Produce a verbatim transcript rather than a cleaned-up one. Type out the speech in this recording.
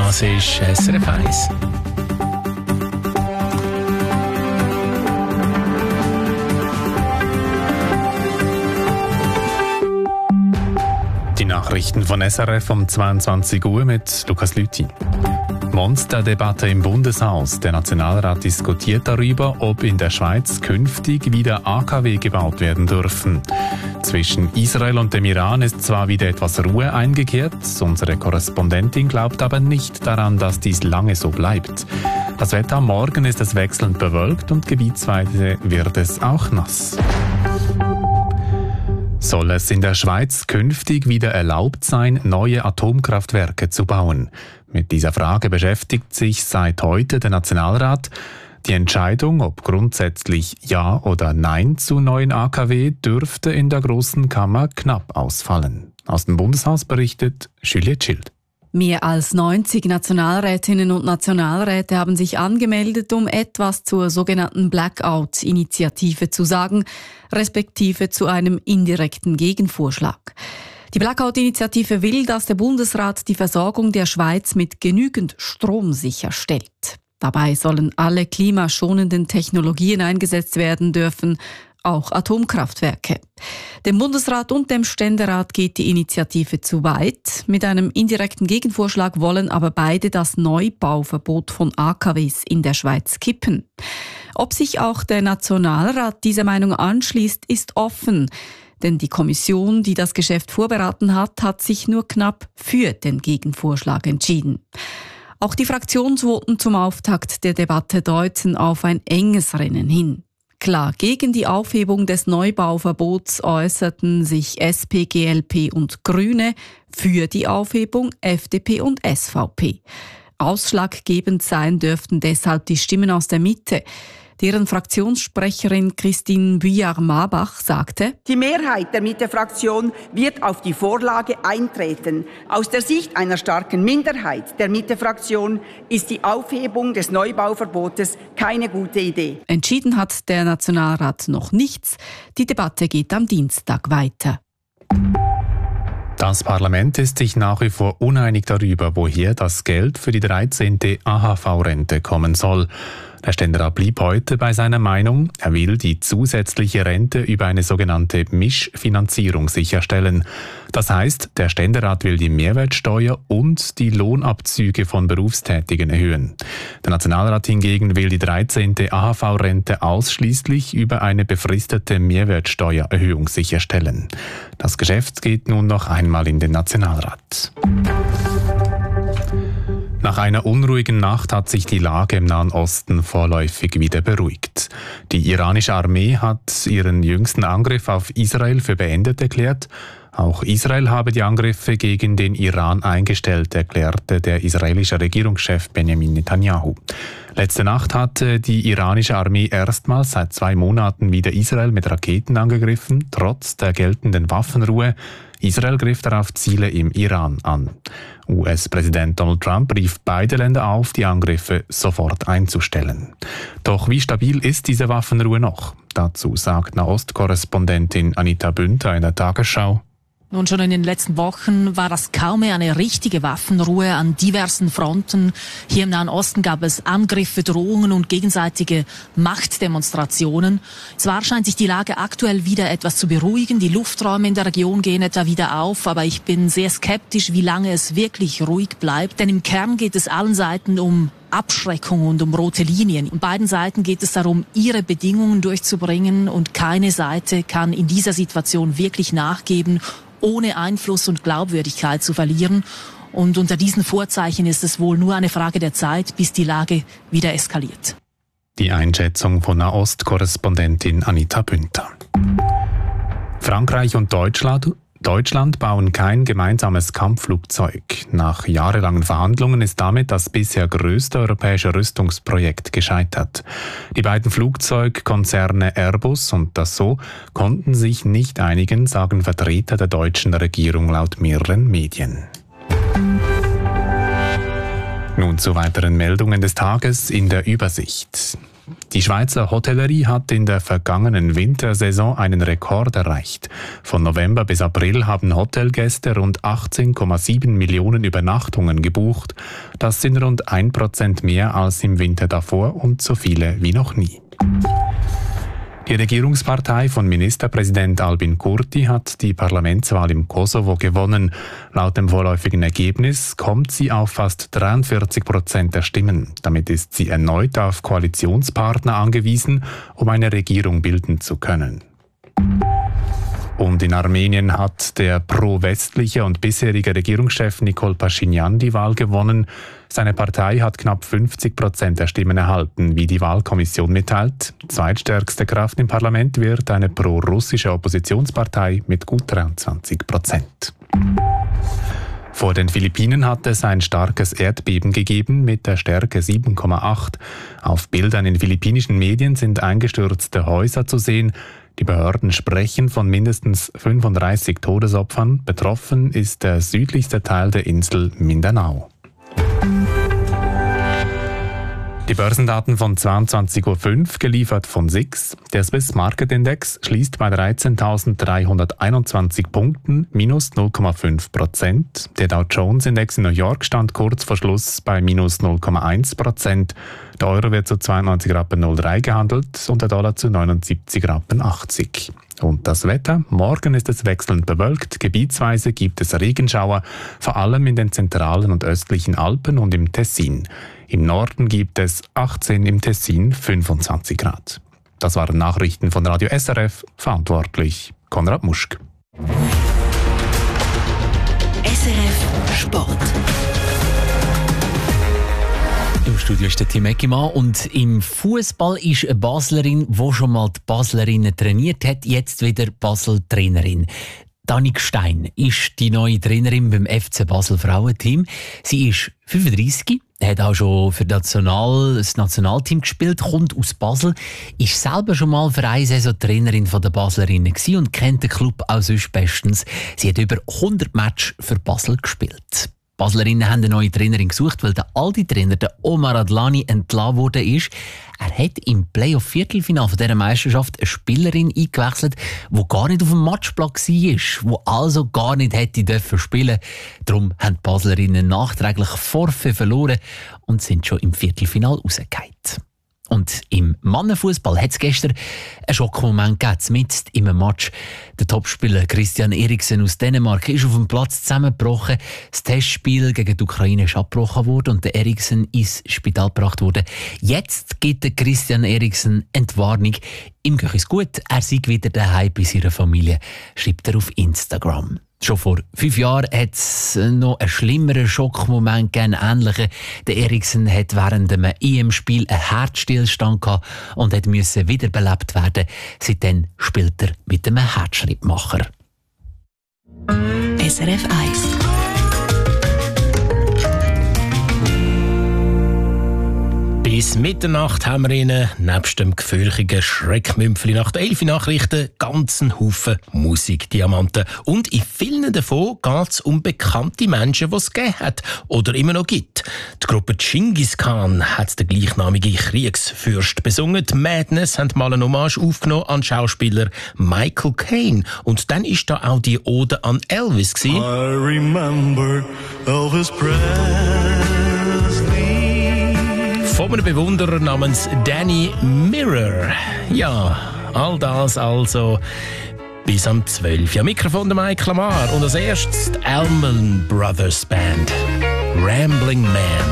Das ist S R F eins. Die Nachrichten von S R F um zweiundzwanzig Uhr mit Lukas Lüthi. Monsterdebatte im Bundeshaus. Der Nationalrat diskutiert darüber, ob in der Schweiz künftig wieder A K W gebaut werden dürfen. Zwischen Israel und dem Iran ist zwar wieder etwas Ruhe eingekehrt, unsere Korrespondentin glaubt aber nicht daran, dass dies lange so bleibt. Das Wetter am Morgen ist es wechselnd bewölkt und gebietsweise wird es auch nass. Soll es in der Schweiz künftig wieder erlaubt sein, neue Atomkraftwerke zu bauen? Mit dieser Frage beschäftigt sich seit heute der Nationalrat. Die Entscheidung, ob grundsätzlich Ja oder Nein zu neuen A K W, dürfte in der Grossen Kammer knapp ausfallen. Aus dem Bundeshaus berichtet Juliette Schild. Mehr als neunzig Nationalrätinnen und Nationalräte haben sich angemeldet, um etwas zur sogenannten Blackout-Initiative zu sagen, respektive zu einem indirekten Gegenvorschlag. Die Blackout-Initiative will, dass der Bundesrat die Versorgung der Schweiz mit genügend Strom sicherstellt. Dabei sollen alle klimaschonenden Technologien eingesetzt werden dürfen, auch Atomkraftwerke. Dem Bundesrat und dem Ständerat geht die Initiative zu weit. Mit einem indirekten Gegenvorschlag wollen aber beide das Neubauverbot von A K Ws in der Schweiz kippen. Ob sich auch der Nationalrat dieser Meinung anschließt, ist offen. Denn die Kommission, die das Geschäft vorberaten hat, hat sich nur knapp für den Gegenvorschlag entschieden. Auch die Fraktionsvoten zum Auftakt der Debatte deuten auf ein enges Rennen hin. Klar, gegen die Aufhebung des Neubauverbots äußerten sich S P, G L P und Grüne, für die Aufhebung F D P und S V P. Ausschlaggebend sein dürften deshalb die Stimmen aus der Mitte. Deren Fraktionssprecherin Christine Vuillard-Marbach sagte: Die Mehrheit der Mitte-Fraktion wird auf die Vorlage eintreten. Aus der Sicht einer starken Minderheit der Mitte-Fraktion ist die Aufhebung des Neubauverbotes keine gute Idee. Entschieden hat der Nationalrat noch nichts. Die Debatte geht am Dienstag weiter. Das Parlament ist sich nach wie vor uneinig darüber, woher das Geld für die dreizehnte A H V-Rente kommen soll. Der Ständerat blieb heute bei seiner Meinung. Er will die zusätzliche Rente über eine sogenannte Mischfinanzierung sicherstellen. Das heißt, der Ständerat will die Mehrwertsteuer und die Lohnabzüge von Berufstätigen erhöhen. Der Nationalrat hingegen will die dreizehnte A H V-Rente ausschließlich über eine befristete Mehrwertsteuererhöhung sicherstellen. Das Geschäft geht nun noch einmal in den Nationalrat. Nach einer unruhigen Nacht hat sich die Lage im Nahen Osten vorläufig wieder beruhigt. Die iranische Armee hat ihren jüngsten Angriff auf Israel für beendet erklärt. Auch Israel habe die Angriffe gegen den Iran eingestellt, erklärte der israelische Regierungschef Benjamin Netanyahu. Letzte Nacht hatte die iranische Armee erstmals seit zwei Monaten wieder Israel mit Raketen angegriffen, trotz der geltenden Waffenruhe. Israel griff darauf Ziele im Iran an. U S-Präsident Donald Trump rief beide Länder auf, die Angriffe sofort einzustellen. Doch wie stabil ist diese Waffenruhe noch? Dazu sagt Nahost-Korrespondentin Anita Bündter in der Tagesschau: Nun, schon in den letzten Wochen war das kaum mehr eine richtige Waffenruhe an diversen Fronten. Hier im Nahen Osten gab es Angriffe, Drohungen und gegenseitige Machtdemonstrationen. Zwar scheint sich die Lage aktuell wieder etwas zu beruhigen, die Lufträume in der Region gehen etwa wieder auf, aber ich bin sehr skeptisch, wie lange es wirklich ruhig bleibt. Denn im Kern geht es allen Seiten um Abschreckung und um rote Linien. Und beiden Seiten geht es darum, ihre Bedingungen durchzubringen, und keine Seite kann in dieser Situation wirklich nachgeben, ohne Einfluss und Glaubwürdigkeit zu verlieren. Und unter diesen Vorzeichen ist es wohl nur eine Frage der Zeit, bis die Lage wieder eskaliert. Die Einschätzung von Nahost-Korrespondentin Anita Bündter. Frankreich und Deutschland Deutschland bauen kein gemeinsames Kampfflugzeug. Nach jahrelangen Verhandlungen ist damit das bisher größte europäische Rüstungsprojekt gescheitert. Die beiden Flugzeugkonzerne Airbus und Dassault konnten sich nicht einigen, sagen Vertreter der deutschen Regierung laut mehreren Medien. Nun zu weiteren Meldungen des Tages in der Übersicht. Die Schweizer Hotellerie hat in der vergangenen Wintersaison einen Rekord erreicht. Von November bis April haben Hotelgäste rund achtzehn Komma sieben Millionen Übernachtungen gebucht. Das sind rund ein Prozent mehr als im Winter davor und so viele wie noch nie. Die Regierungspartei von Ministerpräsident Albin Kurti hat die Parlamentswahl im Kosovo gewonnen. Laut dem vorläufigen Ergebnis kommt sie auf fast dreiundvierzig Prozent der Stimmen. Damit ist sie erneut auf Koalitionspartner angewiesen, um eine Regierung bilden zu können. Und in Armenien hat der pro-westliche und bisherige Regierungschef Nikol Pashinyan die Wahl gewonnen. Seine Partei hat knapp fünfzig Prozent der Stimmen erhalten, wie die Wahlkommission mitteilt. Zweitstärkste Kraft im Parlament wird eine pro-russische Oppositionspartei mit gut dreiundzwanzig Prozent. Vor den Philippinen hat es ein starkes Erdbeben gegeben mit der Stärke sieben Komma acht. Auf Bildern in philippinischen Medien sind eingestürzte Häuser zu sehen. Die Behörden sprechen von mindestens fünfunddreißig Todesopfern. Betroffen ist der südlichste Teil der Insel Mindanao. Die Börsendaten von zweiundzwanzig Uhr fünf, geliefert von S I X. Der Swiss Market Index schließt bei dreizehntausenddreihunderteinundzwanzig Punkten, minus null Komma fünf Prozent. Der Dow Jones Index in New York stand kurz vor Schluss bei minus null Komma eins Prozent. Der Euro wird zu zweiundneunzig Rappen null drei gehandelt und der Dollar zu neunundsiebzig Rappen achtzig. Und das Wetter? Morgen ist es wechselnd bewölkt. Gebietsweise gibt es Regenschauer, vor allem in den zentralen und östlichen Alpen und im Tessin. Im Norden gibt es achtzehn, im Tessin fünfundzwanzig Grad. Das waren Nachrichten von Radio S R F, verantwortlich Konrad Muschk. S R F Sport. Im Studio ist der Tim Eckimann und im Fußball ist eine Baslerin, die schon mal die Baslerinnen trainiert hat, jetzt wieder Basel-Trainerin. Danik Stein ist die neue Trainerin beim F C Basel Frauenteam. Sie ist fünfunddreissig, hat auch schon für das, National, das Nationalteam gespielt, kommt aus Basel, ist selber schon mal für eine Saison Trainerin der Baslerinnen gewesen und kennt den Club auch sonst bestens. Sie hat über hundert Matches für Basel gespielt. Die Baslerinnen haben eine neue Trainerin gesucht, weil der alte Trainer, der Omar Adlani, entlassen worden ist. Er hat im Playoff-Viertelfinale dieser Meisterschaft eine Spielerin eingewechselt, die gar nicht auf dem Matchplatz war, die also gar nicht hätte dürfen spielen. Darum haben die Baslerinnen nachträglich Forfait verloren und sind schon im Viertelfinale rausgefallen. Und im Mannenfußball hat es gestern einen Schockmoment gegeben, mitten im Match. Der Topspieler Christian Eriksen aus Dänemark ist auf dem Platz zusammengebrochen. Das Testspiel gegen die Ukraine ist abgebrochen worden und der Eriksen ins Spital gebracht worden. Jetzt gibt der Christian Eriksen Entwarnung. Ihm geht es gut, er sei wieder daheim bei seiner Familie, schreibt er auf Instagram. Schon vor fünf Jahren hat es noch einen schlimmeren Schockmoment gegeben, ähnlichen. Der Eriksen hat während einem E M-Spiel einen Herzstillstand gehabt und hat müssen wiederbelebt werden. Seitdem spielt er mit einem Herzschrittmacher. S R F eins. Bis Mitternacht haben wir Ihnen, nebst dem gefürchigen Schreckmümpfli nach den elf Nachrichten, ganzen Haufen Musikdiamanten. Und in vielen davon geht es um bekannte Menschen, die es gegeben hat oder immer noch gibt. Die Gruppe Genghis Khan hat den gleichnamigen Kriegsfürst besungen. Die Madness haben mal eine Hommage aufgenommen an Schauspieler Michael Caine. Und dann ist da auch die Ode an Elvis gewesen. I remember Elvis Presley. Von einem Bewunderer namens Danny Mirror. Ja, all das also bis am zwölf. Ja, Mikrofon der Mike Lamar und als erstes die Allman Brothers Band. Rambling Man.